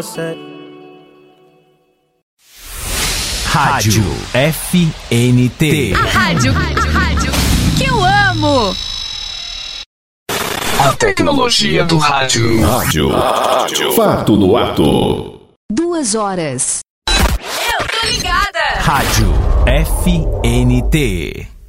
Rádio FNT. A rádio que eu amo. A tecnologia do rádio. Rádio. Fato no ato. 2 horas. Eu tô ligada. Rádio FNT.